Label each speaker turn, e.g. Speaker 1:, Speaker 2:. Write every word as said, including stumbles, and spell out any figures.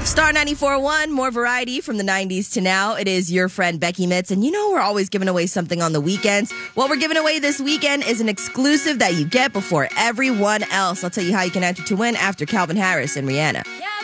Speaker 1: Star ninety-four point one, more variety from the nineties to now. It is your friend Becky Mitz, and you know we're always giving away something on the weekends. What we're giving away this weekend is an exclusive that you get before everyone else. I'll tell you how you can enter to win after Calvin Harris and Rihanna.